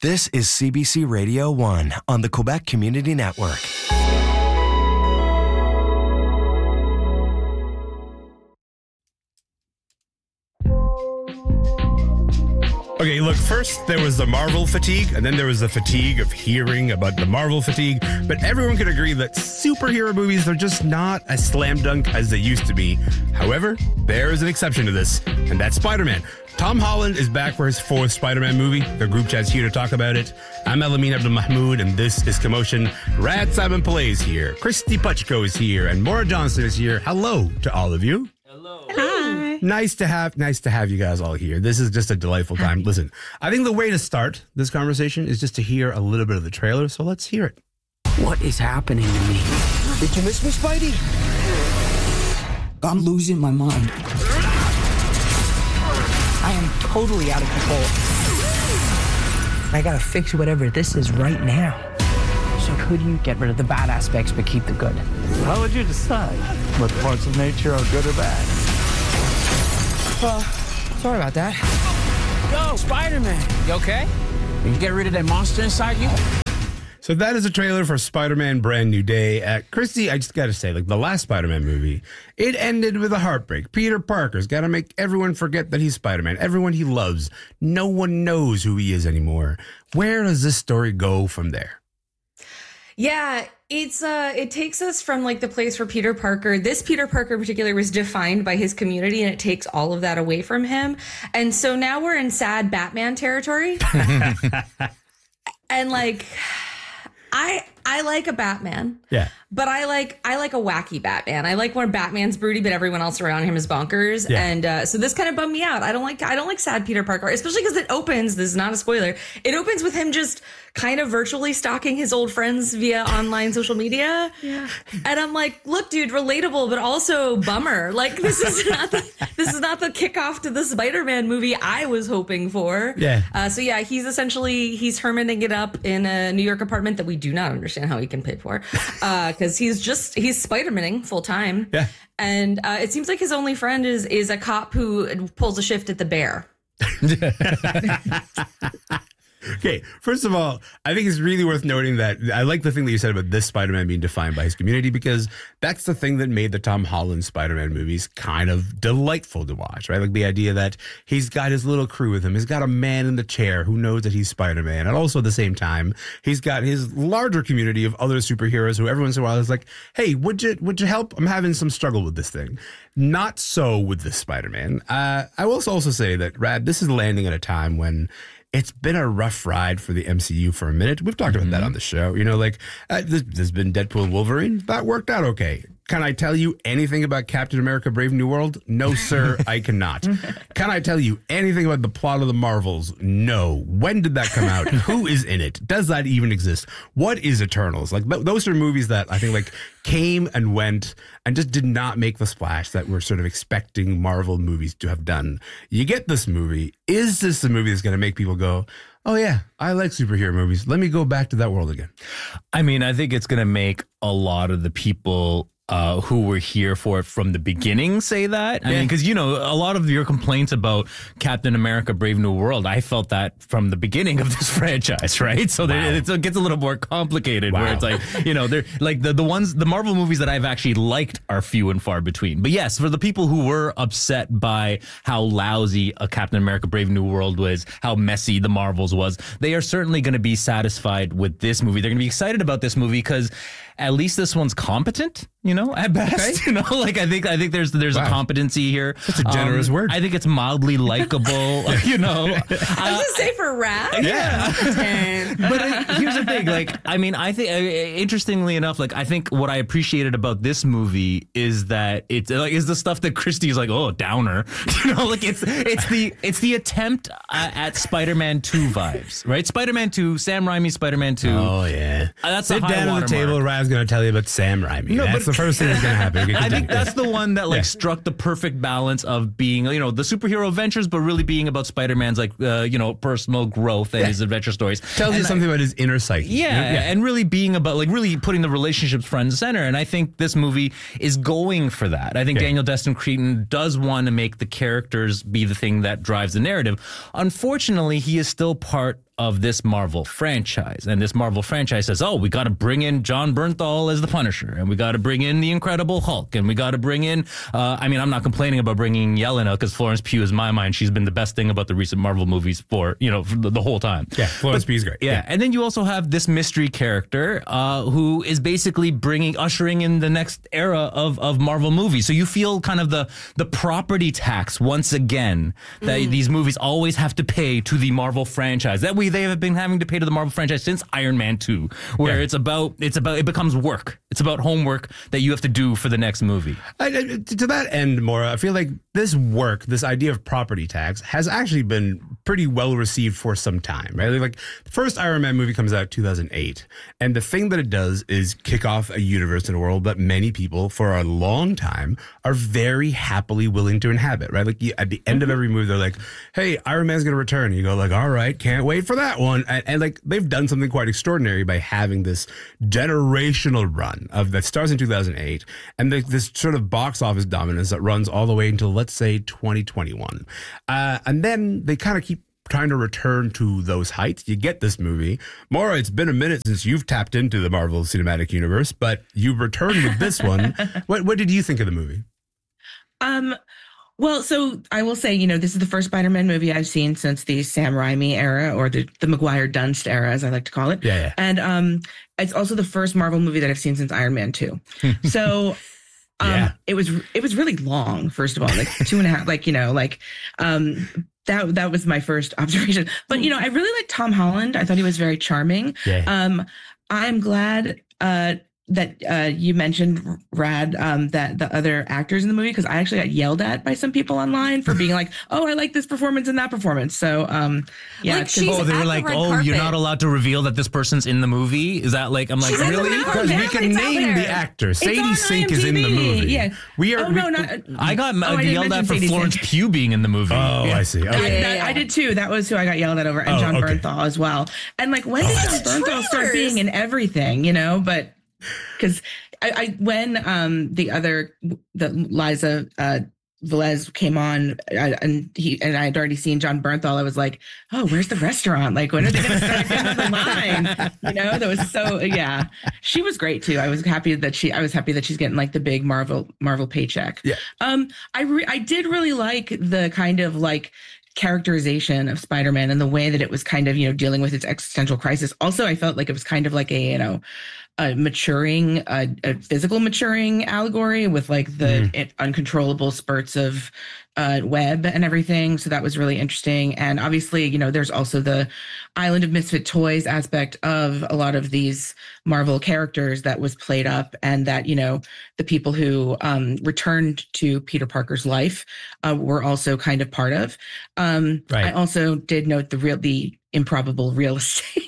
This is CBC Radio 1 on the Quebec Community Network. Okay, look, first there was the Marvel fatigue, and then there was the fatigue of hearing about the Marvel fatigue, but everyone can agree that superhero movies are just not as slam dunk as they used to be. However, there is an exception to this, and that's Spider-Man. Tom Holland is back for his fourth Spider-Man movie. The group chat's here to talk about it. I'm Elamin Abdul-Mahmoud, and this is Commotion. Rad Simon Pillay is here. Christy Puchko is here, and Maura Johnson is here. Hello to all of you. Hello. Hi. Nice to have you guys all here. This is just a delightful time. Listen, I think the way to start this conversation is just to hear a little bit of the trailer, so let's hear it. What is happening to me? Did you miss me, Spidey? I'm losing my mind. I am totally out of control. I gotta fix whatever this is right now. So could you get rid of the bad aspects but keep the good? How would you decide what parts of nature are good or bad? Sorry about that. Yo, Spider-Man, you okay? You get rid of that monster inside you? So that is a trailer for Spider-Man Brand New Day. Christy, I just got to say, like the last Spider-Man movie, it ended with a heartbreak. Peter Parker's got to make everyone forget that he's Spider-Man. Everyone he loves. No one knows who he is anymore. Where does this story go from there? Yeah, it takes us from like the place where Peter Parker, this Peter Parker in particular, was defined by his community, and it takes all of that away from him. And so now we're in sad Batman territory. And like, I like a Batman. Yeah. But I like a wacky Batman. I like when Batman's broody, but everyone else around him is bonkers. Yeah. And so this kind of bummed me out. I don't like sad Peter Parker, especially because it opens. This is not a spoiler. It opens with him just kind of virtually stalking his old friends via online social media. Yeah. And I'm like, look, dude, relatable, but also bummer. Like this is not the kickoff to the Spider-Man movie I was hoping for. Yeah. So yeah, he's hermaning it up in a New York apartment that we do not understand how he can pay for. Because he's Spider-Maning full time. Yeah. And it seems like his only friend is a cop who pulls a shift at the Bear. Okay, first of all, I think it's really worth noting that I like the thing that you said about this Spider-Man being defined by his community, because that's the thing that made the Tom Holland Spider-Man movies kind of delightful to watch, right? Like the idea that he's got his little crew with him. He's got a man in the chair who knows that he's Spider-Man. And also at the same time, he's got his larger community of other superheroes who every once in a while is like, hey, would you help? I'm having some struggle with this thing. Not so with this Spider-Man. I will also say that, Rad, this is landing at a time when it's been a rough ride for the MCU for a minute. We've talked about that on the show. You know, like there's been Deadpool and Wolverine. That worked out okay. Can I tell you anything about Captain America Brave New World? No, sir, I cannot. Can I tell you anything about the plot of the Marvels? No. When did that come out? Who is in it? Does that even exist? What is Eternals? Like those are movies that I think like came and went and just did not make the splash that we're sort of expecting Marvel movies to have done. You get this movie. Is this a movie that's going to make people go, oh yeah, I like superhero movies. Let me go back to that world again? I mean, I think it's going to make a lot of the people who were here for it from the beginning say that. I mean, because, you know, a lot of your complaints about Captain America Brave New World, I felt that from the beginning of this franchise, right? So it gets a little more complicated where it's like, you know, they're like the Marvel movies that I've actually liked are few and far between. But yes, for the people who were upset by how lousy a Captain America Brave New World was, how messy the Marvels was, they are certainly going to be satisfied with this movie. They're going to be excited about this movie because at least this one's competent, you know, at best. Okay. You know, like I think there's a competency here. That's a generous word. I think it's mildly likable, you know. I was gonna say for Rad. Yeah. But here's the thing, like, I mean, I think interestingly enough, like, I think what I appreciated about this movie is that it's like is the stuff that Christy's like, oh, downer, you know, like it's the attempt at Spider-Man 2 vibes, right? Spider-Man 2, Sam Raimi's Spider-Man 2. Oh yeah, that's sit down at the table. Rad's going to tell you about Sam Raimi. No, that's the first thing that's going to happen. I think that's the one that like struck the perfect balance of being, you know, the superhero adventures, but really being about Spider-Man's like, you know, personal growth and his adventure stories. Tells you something about his inner psyche. Yeah, and really being about like really putting the relationships front and center. And I think this movie is going for that. I think Daniel Destin Cretton does want to make the characters be the thing that drives the narrative. Unfortunately, he is still part of this Marvel franchise. And this Marvel franchise says, oh, we got to bring in John Bernthal as the Punisher, and we got to bring in the Incredible Hulk, and we got to bring in, I'm not complaining about bringing Yelena, because Florence Pugh, in my mind, she's been the best thing about the recent Marvel movies for the whole time. Yeah, Florence Pugh's great. Yeah. And then you also have this mystery character who is basically ushering in the next era of Marvel movies. So you feel kind of the property tax once again that these movies always have to pay to the Marvel franchise. They have been having to pay to the Marvel franchise since Iron Man 2, where it becomes work. It's about homework that you have to do for the next movie. To that end, Maura, I feel like this idea of property tax has actually been pretty well received for some time, right? Like the first Iron Man movie comes out 2008, and the thing that it does is kick off a universe in a world that many people for a long time are very happily willing to inhabit, right? Like at the end of every movie, they're like, hey, Iron Man's going to return. And you go like, all right, can't wait for that one. And like they've done something quite extraordinary by having this generational run that starts in 2008 and this sort of box office dominance that runs all the way until, let's say, 2021. And then they kind of keep trying to return to those heights. You get this movie. Maura, it's been a minute since you've tapped into the Marvel Cinematic Universe, but you've returned with this one. What did you think of the movie? Well, so I will say, this is the first Spider-Man movie I've seen since the Sam Raimi era, or the Maguire Dunst era, as I like to call it. Yeah. And it's also the first Marvel movie that I've seen since Iron Man 2. So it was really long, first of all, like 2.5, that was my first observation. But, I really like Tom Holland. I thought he was very charming. Yeah. I'm glad that you mentioned, Rad, that the other actors in the movie, because I actually got yelled at by some people online for being like, oh, I like this performance and that performance. So, yeah. Like she's they were at like, the red oh, carpet. You're not allowed to reveal that this person's in the movie? Is that like, I'm like, She's at the really? red carpet. Because we can It's out name there. the actor. Sadie on Sink is in the IMDb. movie. Yeah. I got didn't yelled at mention for Sadie Florence Sink. Pugh being in the movie. Oh, Yeah. I see. Okay. I did too. That was who I got yelled at over, and John Bernthal as well. And like, when did John Bernthal start being in everything? But because when the Liza Velez came on, and I had already seen John Bernthal, I was like, oh, where's the restaurant? Like, when are they going to start getting the line? That was so, yeah. She was great too. I was happy that she's getting like the big Marvel paycheck. Yeah. I did really like the kind of like characterization of Spider-Man and the way that it was kind of, dealing with its existential crisis. Also, I felt like it was kind of like a maturing, a physical maturing allegory with like the uncontrollable spurts of web and everything. So that was really interesting. And obviously, there's also the Island of Misfit Toys aspect of a lot of these Marvel characters that was played up, and that, the people who returned to Peter Parker's life were also kind of part of. Right. I also did note the improbable real estate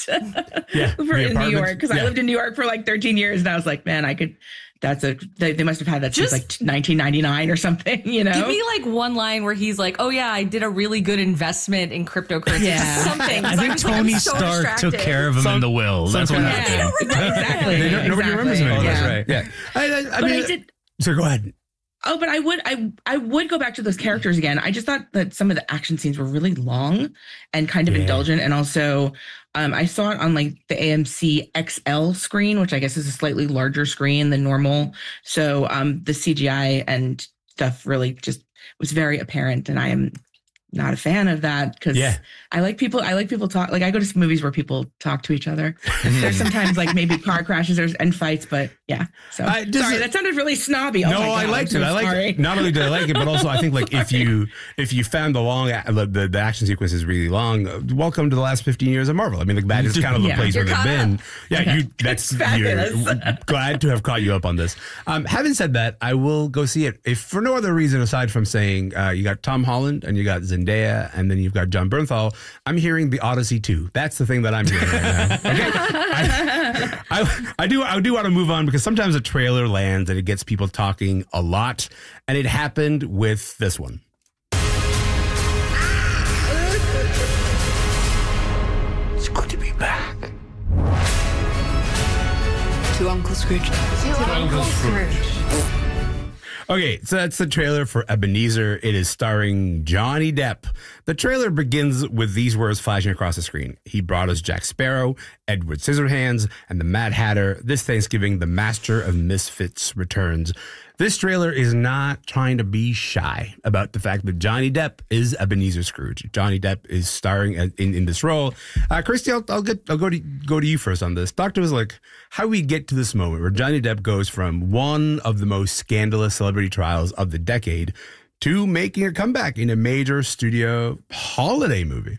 in New York, because I lived in New York for like 13 years, and I was like, man, they must have had that since like 1999 or something, Give me like one line where he's like, oh yeah, I did a really good investment in cryptocurrency. Yeah. Something. I think Tony Stark took care of him in the will. That's what happened. Exactly. Nobody remembers him anymore. That's right. Yeah. I But mean, I did. So go ahead. Oh, but I would go back to those characters again. I just thought that some of the action scenes were really long and kind of indulgent. And also, I saw it on like the AMC XL screen, which I guess is a slightly larger screen than normal. So the CGI and stuff really just was very apparent. And I am not a fan of that, because I like people talk. Like, I go to movies where people talk to each other. There's sometimes like maybe car crashes and fights, but yeah. So sorry, that sounded really snobby. Oh No, my God, I liked I'm it. so I liked sorry. it. Not only did I like it, but also I think like if you found the action sequence is really long, welcome to the last 15 years of Marvel. I mean, like that is kind of the place where they've been. Yeah, you're glad to have caught you up on this. Having said that, I will go see it if for no other reason aside from saying you got Tom Holland and you got Zendaya and then you've got John Bernthal. I'm hearing the Odyssey 2. That's the thing that I'm hearing right now. Okay, I do want to move on, because sometimes a trailer lands and it gets people talking a lot, and it happened with this one. It's good to be back. To Uncle Scrooge. To Uncle Scrooge. Okay, so that's the trailer for Ebenezer. It is starring Johnny Depp. The trailer begins with these words flashing across the screen. He brought us Jack Sparrow, Edward Scissorhands, and the Mad Hatter. This Thanksgiving, the Master of Misfits returns. This trailer is not trying to be shy about the fact that Johnny Depp is Ebenezer Scrooge. Johnny Depp is starring in this role. Christy, I'll go to you first on this. Talk to us like how we get to this moment where Johnny Depp goes from one of the most scandalous celebrity trials of the decade to making a comeback in a major studio holiday movie.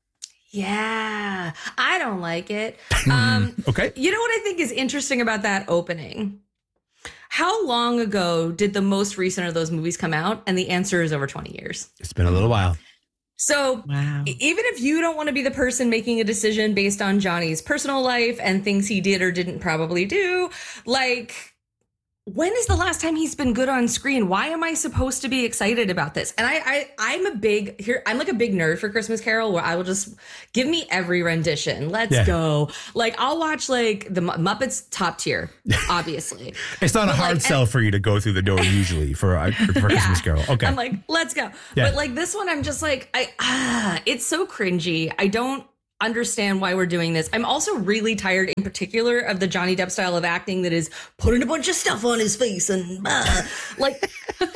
Yeah, I don't like it. Okay. You know what I think is interesting about that opening? How long ago did the most recent of those movies come out? And the answer is over 20 years. It's been a little while. So even if you don't want to be the person making a decision based on Johnny's personal life and things he did or didn't probably do, like, when is the last time he's been good on screen? Why am I supposed to be excited about this? And I'm like a big nerd for Christmas Carol, where I will just give me every rendition. Let's go. Like, I'll watch like the Muppets top tier, obviously. It's not a hard sell for you to go through the door usually for Christmas Carol. Okay. I'm like, let's go. Yeah. But like this one, I'm just like, it's so cringy. I don't understand why we're doing this. I'm also really tired in particular of the Johnny Depp style of acting that is putting a bunch of stuff on his face and like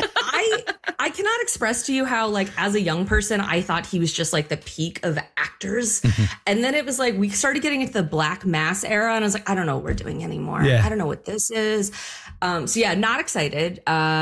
I cannot express to you how, like, as a young person, I thought he was just like the peak of actors. And then it was like we started getting into the Black Mass era and I was like, I don't know what we're doing anymore. I don't know what this is. So yeah, not excited.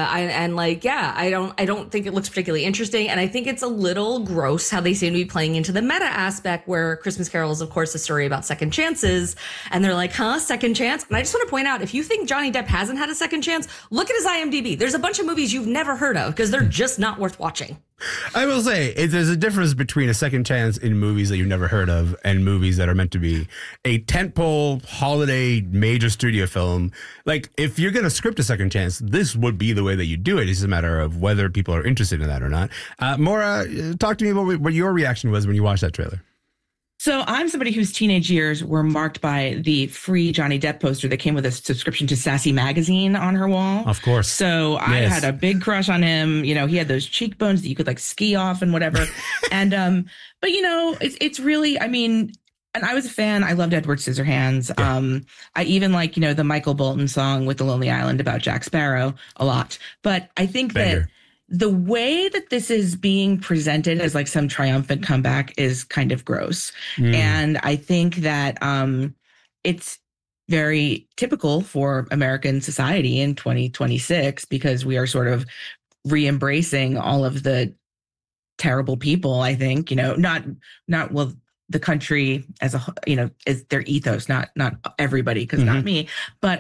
I don't think it looks particularly interesting. And I think it's a little gross how they seem to be playing into the meta aspect where Christmas Carol is, of course, a story about second chances. And they're like, second chance? And I just want to point out, if you think Johnny Depp hasn't had a second chance, look at his IMDb. There's a bunch of movies you've never heard of because they're just not worth watching. I will say there's a difference between a second chance in movies that you've never heard of and movies that are meant to be a tentpole holiday major studio film. Like, if you're going to script a second chance, this would be the way that you do it. It's just a matter of whether people are interested in that or not. Maura, talk to me about what your reaction was when you watched that trailer. So I'm somebody whose teenage years were marked by the free Johnny Depp poster that came with a subscription to Sassy Magazine on her wall. Of course. So I had a big crush on him. You know, he had those cheekbones that you could like ski off and whatever. And, but you know, it's really, I mean, and I was a fan. I loved Edward Scissorhands. Yeah. I even like, you know, the Michael Bolton song with the Lonely Island about Jack Sparrow a lot. But I think that the way that this is being presented as like some triumphant comeback is kind of gross. And I think that it's very typical for American society in 2026 because we are sort of re-embracing all of the terrible people, I think, you know, not the country as a, you know, is their ethos, not everybody, because not me, but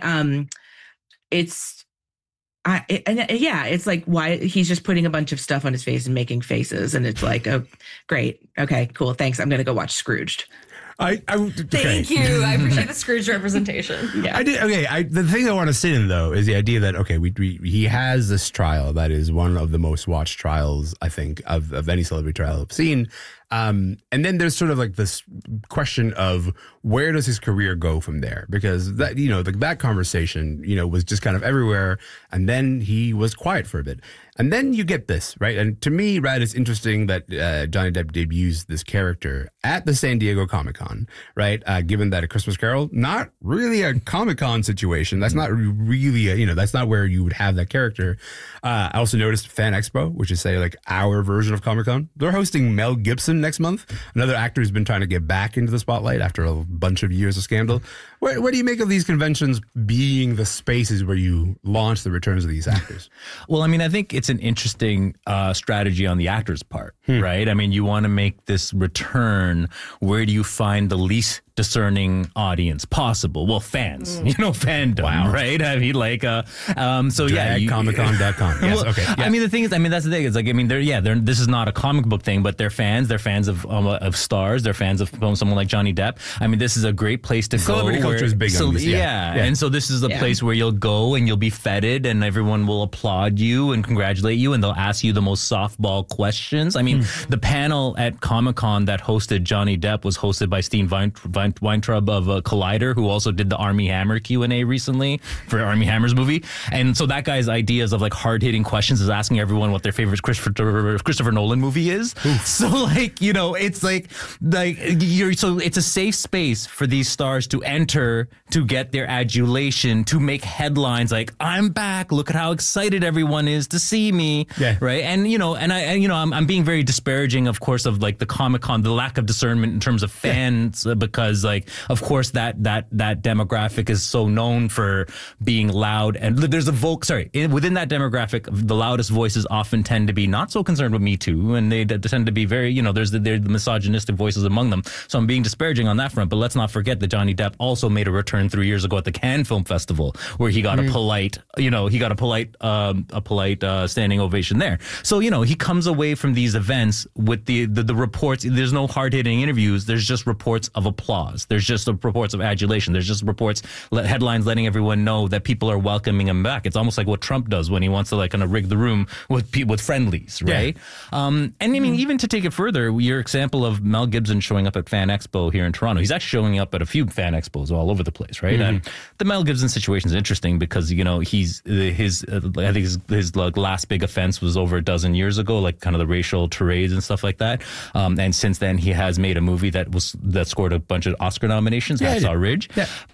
it's like, why he's just putting a bunch of stuff on his face and making faces. And it's like, oh, great. Okay, cool. Thanks. I'm going to go watch Scrooged. Thank you. I appreciate the Scrooge representation. Yeah, I did. Okay, the thing I want to sit in though is the idea that he has this trial that is one of the most watched trials I think of any celebrity trial I've seen. And then there's sort of like this question of where does his career go from there? Because that, you know, that conversation, you know, was just kind of everywhere. And then he was quiet for a bit. And then you get this, right? And to me, Rad, it's interesting that Johnny Depp debuts this character at the San Diego Comic-Con, right? Given that A Christmas Carol, not really a Comic-Con situation. That's not really, that's not where you would have that character. I also noticed Fan Expo, which is, say, like our version of Comic-Con. They're hosting Mel Gibson next month, another actor who's been trying to get back into the spotlight after a bunch of years of scandal. What do you make of these conventions being the spaces where you launch the returns of these actors? Well, I mean, I think it's an interesting strategy on the actor's part, right? I mean, you want to make this return. Where do you find the least discerning audience possible? Well, fans, fandom, right? I mean, like, Comiccon.com. Yes, well, okay. Yeah. I mean, the thing is, that's the thing. It's like, I mean, this is not a comic book thing, but they're fans. They're fans of stars. They're fans of someone like Johnny Depp. I mean, this is a great place to go. Celebrity culture is big on this. Yeah. And so this is a place where you'll go and you'll be feted and everyone will applaud you and congratulate you and they'll ask you the most softball questions. I mean, mean, the panel at Comic-Con that hosted Johnny Depp was hosted by Steve Weintraub of Collider, who also did the Armie Hammer Q&A recently for Armie Hammer's movie. And so that guy's ideas of like hard-hitting questions is asking everyone what their favorite Christopher Nolan movie is. So like, you know, it's like so it's a safe space for these stars to enter, to get their adulation, to make headlines like, I'm back, look at how excited everyone is to see me. Yeah. Right. And, you know, I'm being very disparaging, of course, of like the Comic-Con, the lack of discernment in terms of fans, because like, of course, that demographic is so known for being loud. And there's within that demographic, the loudest voices often tend to be not so concerned with Me Too. And they tend to be very, you know, they're the misogynistic voices among them. So I'm being disparaging on that front. But let's not forget that Johnny Depp also made a return 3 years ago at the Cannes Film Festival, where he got a polite standing ovation there. So, you know, he comes away from these events with the reports. There's no hard-hitting interviews. There's just reports of applause. There's just reports of adulation. There's just reports, headlines letting everyone know that people are welcoming him back. It's almost like what Trump does when he wants to like kind of rig the room with friendlies, right? Yeah. And I mean, even to take it further, your example of Mel Gibson showing up at Fan Expo here in Toronto, he's actually showing up at a few fan expos all over the place, right? And the Mel Gibson situation is interesting because, you know, his like last big offense was over a dozen years ago, like kind of the racial tirades and stuff like that. And since then, he has made a movie that scored a bunch of Oscar nominations, Hacksaw Ridge. Yeah.